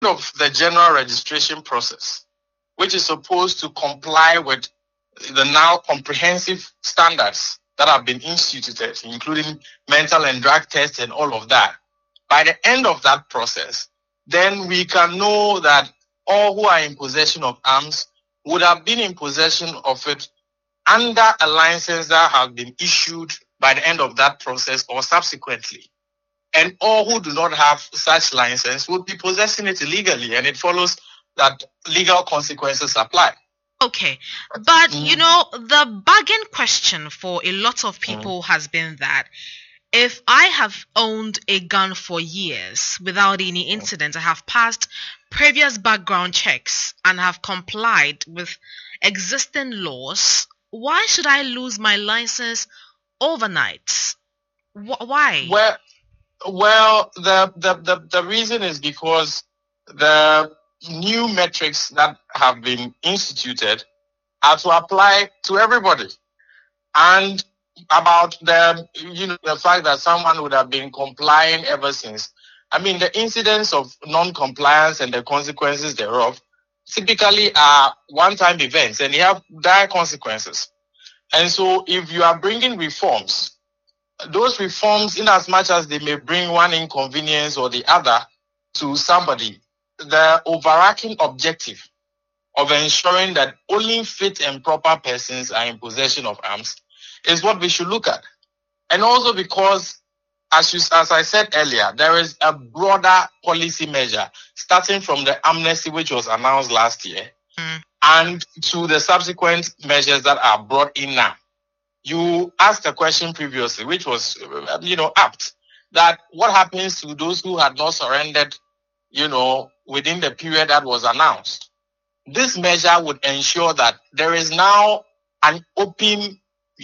of the general registration process, which is supposed to comply with the now comprehensive standards that have been instituted, including mental and drug tests and all of that, by the end of that process, then we can know that all who are in possession of arms would have been in possession of it under a license that has been issued by the end of that process or subsequently. And all who do not have such license would be possessing it illegally, and it follows that legal consequences apply. Okay, but the bargain question for a lot of people has been that if I have owned a gun for years without any incident, I have passed previous background checks and have complied with existing laws, why should I lose my license overnight? Why? Well, the reason is because the new metrics that have been instituted are to apply to everybody, and about the fact that someone would have been complying ever since. I mean, the incidents of non-compliance and the consequences thereof typically are one-time events, and they have dire consequences. And so if you are bringing reforms, those reforms, in as much as they may bring one inconvenience or the other to somebody, the overarching objective of ensuring that only fit and proper persons are in possession of arms is what we should look at. And also because, as I said earlier, there is a broader policy measure starting from the amnesty which was announced last year and to the subsequent measures that are brought in now. You asked a question previously, which was, apt, that what happens to those who had not surrendered, within the period that was announced? This measure would ensure that there is now an open,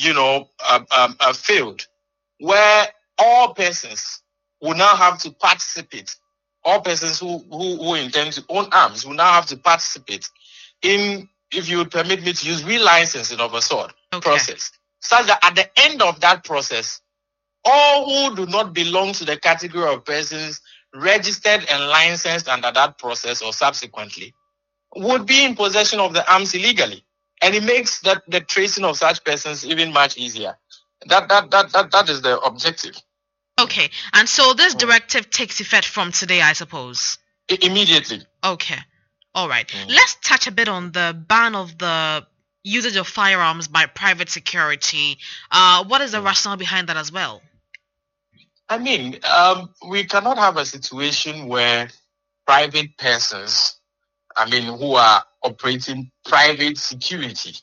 a field where all persons will now have to participate. All persons who intend to own arms will now have to participate in, if you would permit me to use, relicensing of a sort process. Such that at the end of that process, all who do not belong to the category of persons registered and licensed under that process or subsequently would be in possession of the arms illegally. And it makes the tracing of such persons even much easier. That is the objective. Okay, and so this directive takes effect from today, I suppose? Immediately. Okay, all right. Let's touch a bit on the ban of the usage of firearms by private security. What is the rationale behind that as well? I mean, we cannot have a situation where private persons, who are operating private security,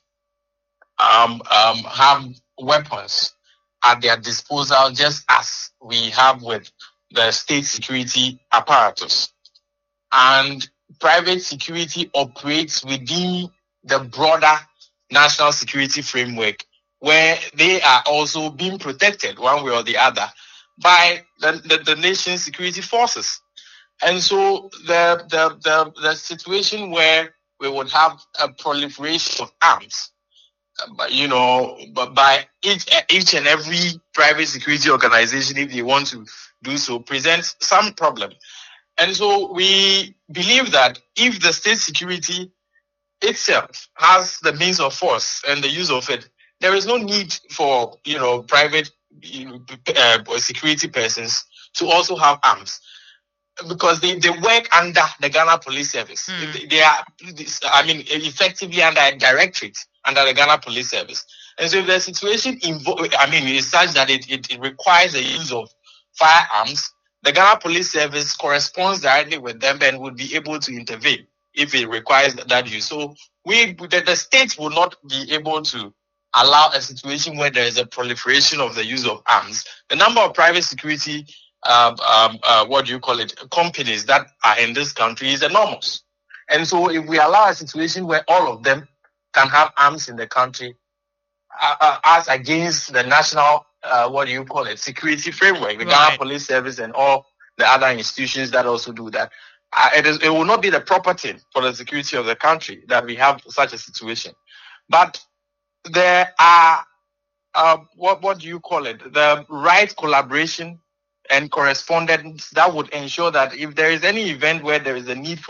have weapons at their disposal, just as we have with the state security apparatus. And private security operates within the broader national security framework, where they are also being protected one way or the other by the nation's security forces. And so the situation where we would have a proliferation of arms, but by each and every private security organization, if they want to do so, presents some problem. And so we believe that if the state security itself has the means of force and the use of it, there is no need for private security persons to also have arms, because they work under the Ghana Police Service. They are, effectively under a directorate under the Ghana Police Service. And so if the situation is such that it requires the use of firearms, the Ghana Police Service corresponds directly with them and would be able to intervene if it requires that use. So the state will not be able to allow a situation where there is a proliferation of the use of arms. The number of private security companies that are in this country is enormous. And so if we allow a situation where all of them can have arms in the country, as against the national security framework, the Ghana Police Service and all the other institutions that also do that, it will not be the proper thing for the security of the country that we have such a situation. But there are the right collaboration and correspondence that would ensure that if there is any event where there is a need for